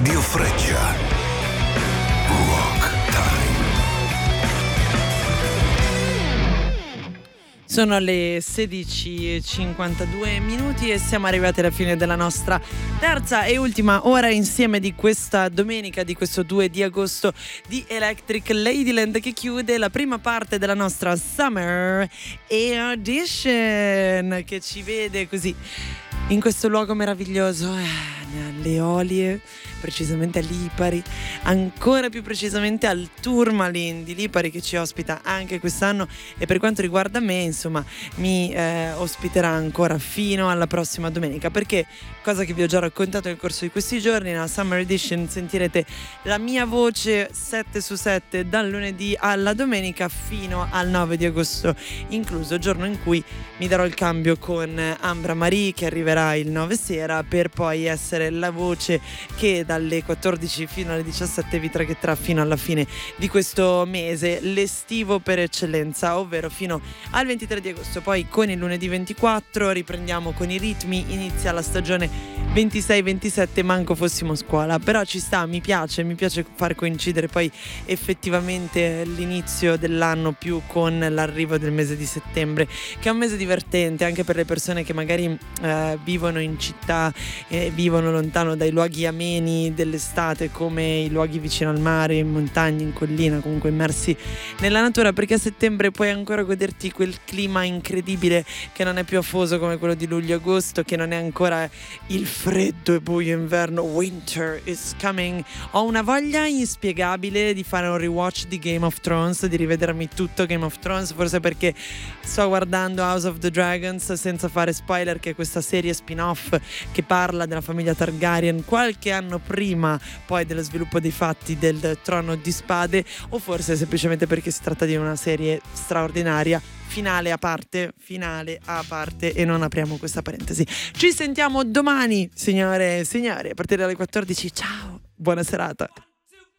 Radio Freccia. Rock Time. Sono le 16:52 e siamo arrivati alla fine della nostra terza e ultima ora insieme di questa domenica, di questo 2 di agosto di Electric Ladyland, che chiude la prima parte della nostra Summer Edition, che ci vede così in questo luogo meraviglioso, alle Olie, precisamente a Lipari, ancora più precisamente al Tourmaline di Lipari, che ci ospita anche quest'anno e per quanto riguarda me, insomma, mi ospiterà ancora fino alla prossima domenica, perché, cosa che vi ho già raccontato nel corso di questi giorni, nella Summer Edition sentirete la mia voce 7 su 7 dal lunedì alla domenica fino al 9 di agosto incluso, giorno in cui mi darò il cambio con Ambra Marie, che arriverà il 9 sera, per poi essere la voce che dalle 14 fino alle 17 vi traghetterà fino alla fine di questo mese, l'estivo per eccellenza, ovvero fino al 23 di agosto. Poi con il lunedì 24 riprendiamo con i ritmi, inizia la stagione 26-27, manco fossimo a scuola, però ci sta, mi piace far coincidere poi effettivamente l'inizio dell'anno più con l'arrivo del mese di settembre, che è un mese divertente anche per le persone che magari vivono in città, vivono lontano dai luoghi ameni dell'estate, come i luoghi vicino al mare, in montagna, in collina, comunque immersi nella natura, perché a settembre puoi ancora goderti quel clima incredibile che non è più afoso come quello di luglio-agosto, che non è ancora il freddo e buio inverno. Winter is coming. Ho una voglia inspiegabile di fare un rewatch di Game of Thrones, di rivedermi tutto Game of Thrones, forse perché sto guardando House of the Dragons, senza fare spoiler, che è questa serie spin-off che parla della famiglia Targaryen qualche anno prima poi dello sviluppo dei fatti del Trono di Spade, o forse semplicemente perché si tratta di una serie straordinaria. Finale a parte e non apriamo questa parentesi. Ci sentiamo domani, signore e signori, a partire dalle 14. Ciao, buona serata.